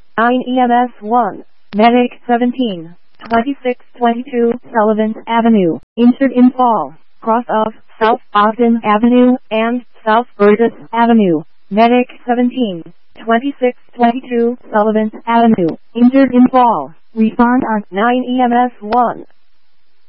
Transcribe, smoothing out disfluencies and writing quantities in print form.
9 EMS 1, Medic 17, 2622 Sullivan Avenue, injured in fall, cross of South Ogden Avenue and South Burgess Avenue. Medic 17, 2622 Sullivan Avenue, injured in fall. Respond on 9 EMS 1.